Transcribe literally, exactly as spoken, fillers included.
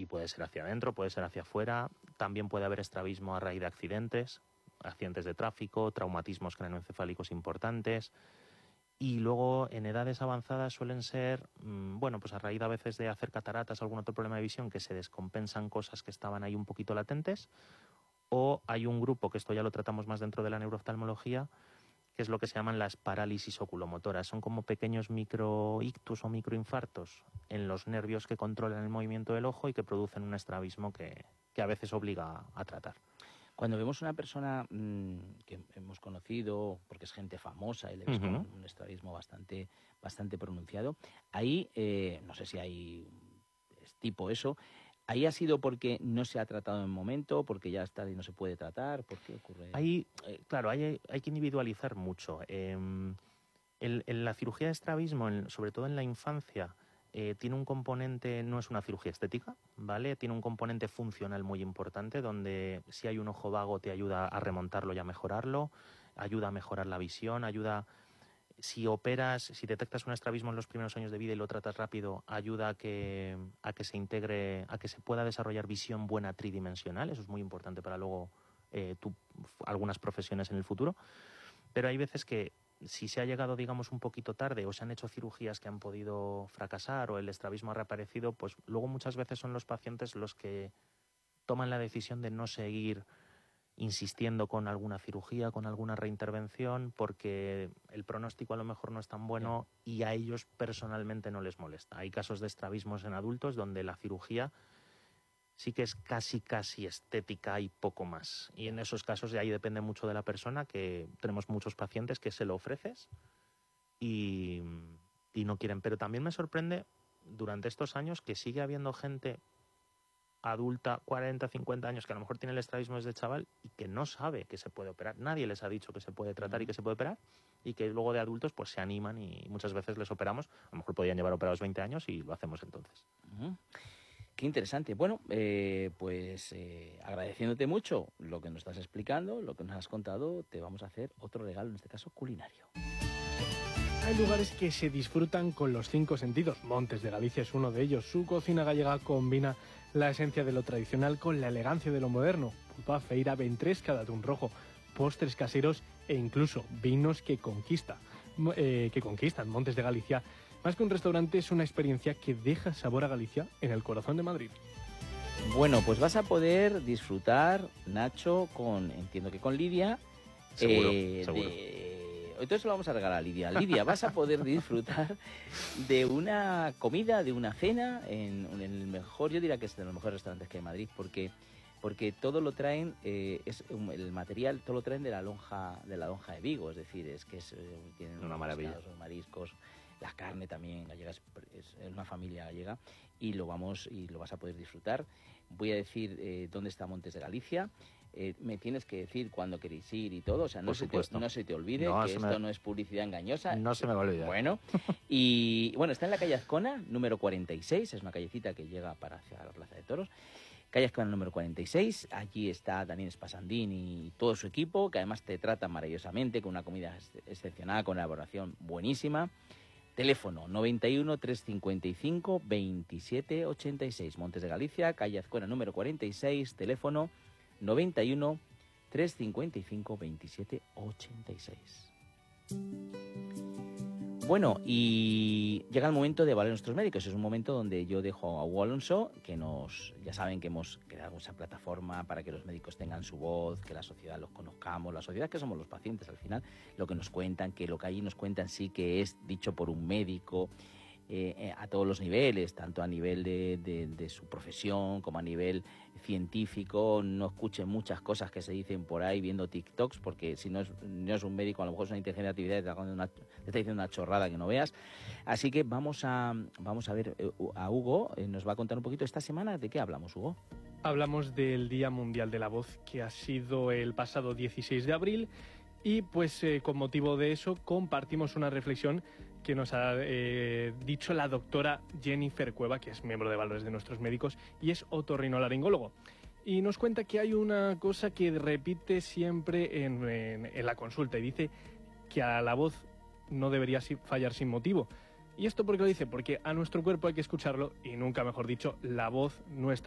puede ser hacia adentro, puede ser hacia afuera. También puede haber estrabismo a raíz de accidentes, accidentes de tráfico, traumatismos craneoencefálicos importantes. Y luego en edades avanzadas suelen ser, mmm, bueno, pues a raíz a veces de hacer cataratas o algún otro problema de visión, que se descompensan cosas que estaban ahí un poquito latentes. O hay un grupo, que esto ya lo tratamos más dentro de la neurooftalmología, que es lo que se llaman las parálisis oculomotoras. Son como pequeños microictus o microinfartos en los nervios que controlan el movimiento del ojo y que producen un estrabismo que, que a veces obliga a tratar. Cuando vemos una persona mmm, que hemos conocido, porque es gente famosa y le ves uh-huh. con un estrabismo bastante, bastante pronunciado, ahí, eh, no sé si hay es tipo eso, ¿ahí ha sido porque no se ha tratado en el momento, porque ya está y no se puede tratar? ¿Por qué ocurre? Ahí, eh, claro, hay, hay que individualizar mucho. Eh, en, en la cirugía de estrabismo, en, sobre todo en la infancia, Eh, tiene un componente, no es una cirugía estética, ¿vale? Tiene un componente funcional muy importante, donde si hay un ojo vago te ayuda a remontarlo y a mejorarlo, ayuda a mejorar la visión, ayuda, si operas, si detectas un estrabismo en los primeros años de vida y lo tratas rápido, ayuda a que, a que se integre, a que se pueda desarrollar visión buena tridimensional. Eso es muy importante para luego eh, tu, algunas profesiones en el futuro. Pero hay veces que si se ha llegado, digamos, un poquito tarde o se han hecho cirugías que han podido fracasar o el estrabismo ha reaparecido, pues luego muchas veces son los pacientes los que toman la decisión de no seguir insistiendo con alguna cirugía, con alguna reintervención, porque el pronóstico a lo mejor no es tan bueno y a ellos personalmente no les molesta. Hay casos de estrabismos en adultos donde la cirugía sí que es casi, casi estética y poco más. Y en esos casos de ahí depende mucho de la persona, que tenemos muchos pacientes que se lo ofreces y, y no quieren. Pero también me sorprende durante estos años que sigue habiendo gente adulta, cuarenta, cincuenta años, que a lo mejor tiene el estrabismo desde chaval y que no sabe que se puede operar. Nadie les ha dicho que se puede tratar uh-huh. y que se puede operar, y que luego de adultos pues se animan y muchas veces les operamos. A lo mejor podían llevar operados veinte años y lo hacemos entonces. Uh-huh. Qué interesante. Bueno, eh, pues eh, agradeciéndote mucho lo que nos estás explicando, lo que nos has contado, te vamos a hacer otro regalo, en este caso culinario. Hay lugares que se disfrutan con los cinco sentidos. Montes de Galicia es uno de ellos. Su cocina gallega combina la esencia de lo tradicional con la elegancia de lo moderno. Pulpa, feira, ventresca de atún rojo, postres caseros e incluso vinos que, conquista, eh, que conquistan. Montes de Galicia, más que un restaurante, es una experiencia que deja sabor a Galicia en el corazón de Madrid. Bueno, pues vas a poder disfrutar, Nacho, con entiendo que con Lidia. Seguro, eh, seguro. De... Entonces lo vamos a regalar a Lidia. Lidia, vas a poder disfrutar de una comida, de una cena, en, en el mejor, yo diría que es de los mejores restaurantes que hay en Madrid, porque porque todo lo traen, eh, es el material, todo lo traen de la lonja de la lonja de Vigo, es decir, es que es, eh, tienen una maravilla, pescados, los mariscos, la carne también gallega, es, es una familia gallega y lo vamos y lo vas a poder disfrutar. Voy a decir eh, dónde está Montes de Galicia. Eh, me tienes que decir cuándo queréis ir y todo, o sea, no, se te, no se te olvide no, que esto me... no es publicidad engañosa. No se me va a olvidar. Bueno, y bueno, está en la calle Azcona, número cuarenta y seis, es una callecita que llega para hacia la Plaza de Toros. Calle Azcona número cuarenta y seis, allí está Daniel Spasandín y todo su equipo, que además te tratan maravillosamente, con una comida excepcional, con una elaboración buenísima. Teléfono noventa y uno, trescientos cincuenta y cinco, veintisiete ochenta y seis, Montes de Galicia, calle Azcona número cuarenta y seis, teléfono noventa y uno, trescientos cincuenta y cinco, veintisiete ochenta y seis. Bueno, y llega el momento de Vale Nuestros Médicos. Es un momento donde yo dejo a Hugo Alonso, que nos, ya saben que hemos creado esa plataforma para que los médicos tengan su voz, que la sociedad los conozcamos, la sociedad que somos los pacientes al final, lo que nos cuentan, que lo que allí nos cuentan sí que es dicho por un médico, eh, a todos los niveles, tanto a nivel de, de, de su profesión como a nivel científico. No escuchen muchas cosas que se dicen por ahí viendo TikToks, porque si no es, no es un médico, a lo mejor es una inteligencia artificial, te está, una, te está diciendo una chorrada que no veas. Así que vamos a, vamos a ver a Hugo, eh, nos va a contar un poquito esta semana. ¿De qué hablamos, Hugo? Hablamos del Día Mundial de la Voz, que ha sido el pasado dieciséis de abril, y pues eh, con motivo de eso compartimos una reflexión que nos ha eh, dicho la doctora Jennifer Cueva, que es miembro de Valores de Nuestros Médicos y es otorrinolaringólogo. Y nos cuenta que hay una cosa que repite siempre en, en, en la consulta, y dice que a la voz no debería fallar sin motivo. ¿Y esto por qué lo dice? Porque a nuestro cuerpo hay que escucharlo, y nunca mejor dicho, la voz no está